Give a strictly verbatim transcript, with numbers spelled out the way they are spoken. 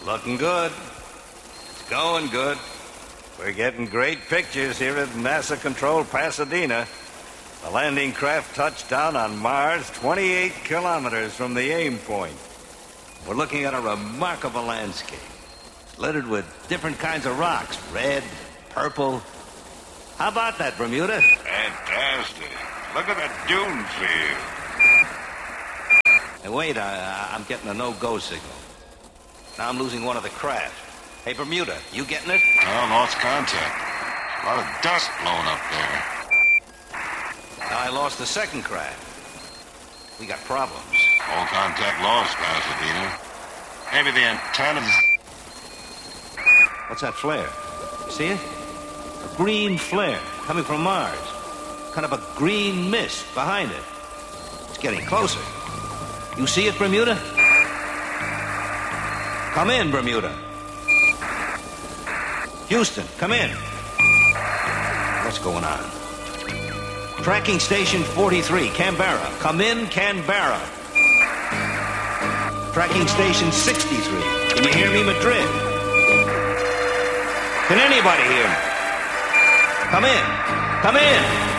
Looking good. It's going good. We're getting great pictures here at NASA Control Pasadena. The landing craft touched down on Mars twenty-eight kilometers from the aim point. We're looking at a remarkable landscape, littered with different kinds of rocks, red, purple. How about that, Bermuda? Fantastic. Look at the dune field. Hey, wait, I, I'm getting a no-go signal. Now I'm losing one of the craft. Hey, Bermuda, you getting it? Oh, lost contact. A lot of dust blowing up there. Now I lost the second craft. We got problems. All contact lost, Pasadena. Maybe the antennas... What's that flare? You see it? A green flare coming from Mars. Kind of a green mist behind it. It's getting closer. You see it, Bermuda? Come in, Bermuda. Houston, come in. What's going on? Tracking station forty-three, Canberra. Come in, Canberra. Tracking station sixty-three. Can you hear me, Madrid? Can anybody hear me? Come in. Come in.